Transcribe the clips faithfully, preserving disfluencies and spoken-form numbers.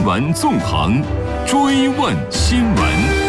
闻纵横，追问新闻。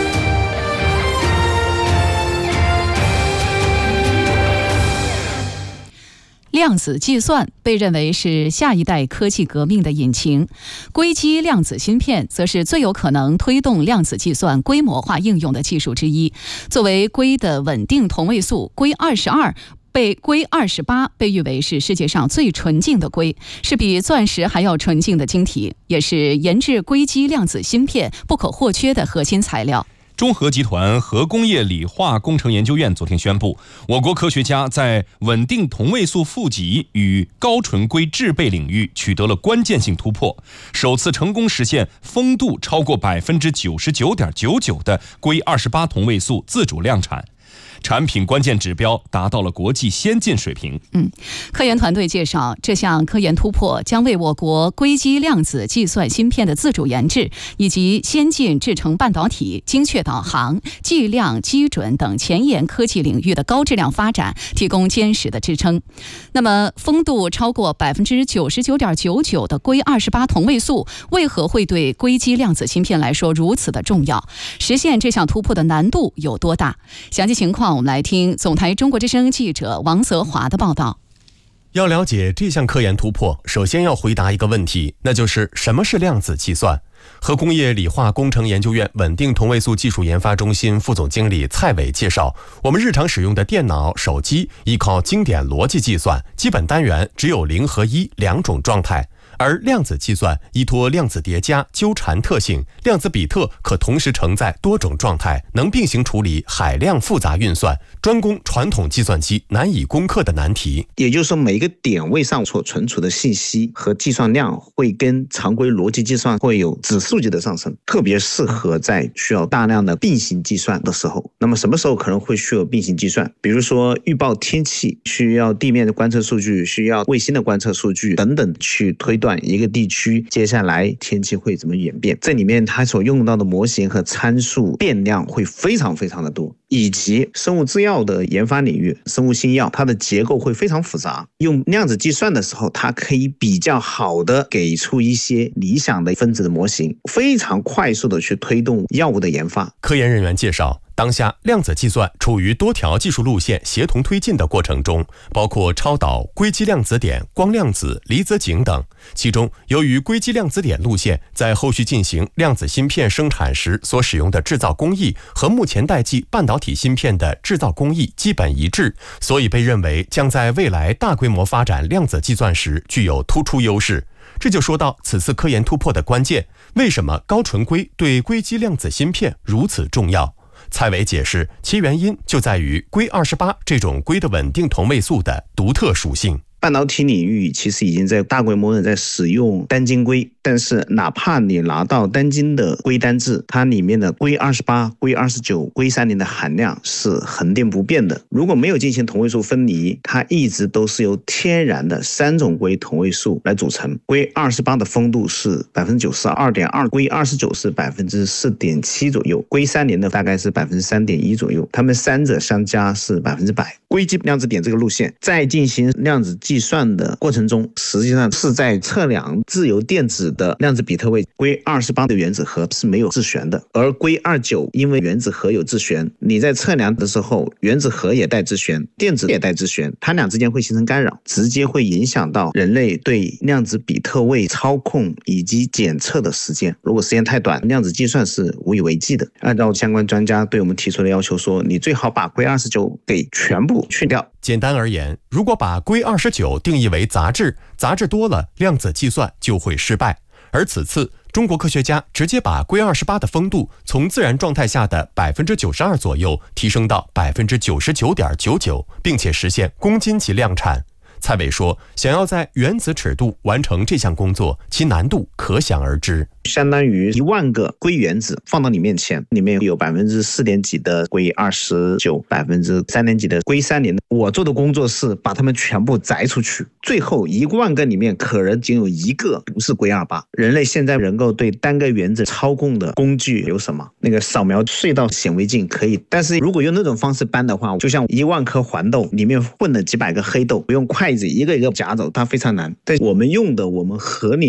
量子计算被认为是下一代科技革命的引擎，硅基量子芯片则是最有可能推动量子计算规模化应用的技术之一。作为硅的稳定同位素，硅二十二被硅二十八被誉为是世界上最纯净的硅，是比钻石还要纯净的晶体，也是研制硅基量子芯片不可或缺的核心材料。 中核集团核工业理化工程研究院昨天宣布，我国科学家在稳定同位素负极与高纯硅制备领域取得了关键性突破，首次成功实现丰度超过 百分之九十九点九九 的硅二十八同位素自主量产。产品关键指标达到了国际先进水平。 嗯，科研团队介绍，这项科研突破将为我国硅基量子计算芯片的自主研制以及先进制程半导体、精确导航、计量基准等前沿科技领域的高质量发展提供坚实的支撑。那么，丰度超过 百分之九十九点九九 的硅二十八同位素为何会对硅基量子芯片来说如此的重要？实现这项突破的难度有多大？详细情况我们来听总台中国之声记者王泽华的报道。 要了解这项科研突破，首先要回答一个问题，那就是什么是量子计算？核工业理化工程研究院稳定同位素技术研发中心副总经理蔡伟介绍，我们日常使用的电脑、手机依靠经典逻辑计算，基本单元只有零和一两种状态。而量子计算依托量子叠加、纠缠特性，量子比特可同时承载多种状态，能并行处理海量复杂运算，专攻传统计算机难以攻克的难题。 也就是说，每一个点位上所存储的信息和计算量会跟常规逻辑计算会有指数级的上升，特别适合在需要大量的并行计算的时候。那么什么时候可能会需要并行计算？比如说预报天气，需要地面的观测数据，需要卫星的观测数据等等，去推断一个地区接下来天气会怎么演变。这里面它所用到的模型和参数变量会非常非常的多，以及生物制药的研发领域，生物新药它的结构会非常复杂，用量子计算的时候，它可以比较好的给出一些理想的分子的模型，非常快速的去推动药物的研发。 科研人员介绍，当下量子计算处于多条技术路线协同推进的过程中，包括超导、硅基量子点、光量子、离子井等。其中，由于硅基量子点路线在后续进行量子芯片生产时所使用的制造工艺和目前代际半导体芯片的制造工艺基本一致，所以被认为将在未来大规模发展量子计算时具有突出优势。这就说到此次科研突破的关键，为什么高纯硅对硅基量子芯片如此重要？蔡伟解释，其原因就在于硅二十八这种硅的稳定同位素的独特属性。 半导体领域其实已经在大规模的在使用单晶硅，但是哪怕你拿到单晶的硅单质，它里面的硅二十八、硅二十九、硅三零的含量是恒定不变的。如果没有进行同位素分离，它一直都是由天然的三种硅同位素来组成。硅二十八的丰度是 百分之九十二点二， 硅二十九是 百分之四点七 左右，硅三零的大概是 百分之三点一 左右，它们三者相加是百分之百。硅基量子点这个路线在进行量子计算的过程中，实际上是在测量自由电子的量子比特位。硅二十八的原子核是没有自旋的，而硅二十九因为原子核有自旋，你在测量的时候原子核也带自旋，电子也带自旋，它俩之间会形成干扰，直接会影响到人类对量子比特位操控以及检测的时间。如果时间太短，量子计算是无以为继的。按照相关专家对我们提出的要求说，你最好把硅二十九给全部去掉。 简单而言，如果把硅二十九定义为杂质，杂质多了，量子计算就会失败。而此次中国科学家直接把硅二十八的丰度从自然状态下的 百分之九十二 左右提升到 百分之九十九点九九， 并且实现公斤级量产。蔡伟说，想要在原子尺度完成这项工作，其难度可想而知。 相当于一万个硅原子放到你面前，里面有百分之四点几的硅二十九，百分之三点几的硅三零。我做的工作是把它们全部摘出去，最后一万个里面可能仅有一个不是硅二八。人类现在能够对单个原子操控的工具有什么？那个扫描隧道显微镜可以，但是如果用那种方式搬的话，就像一万颗黄豆里面混了几百个黑豆，用筷子一个一个夹走，它非常难。但我们用的我们合理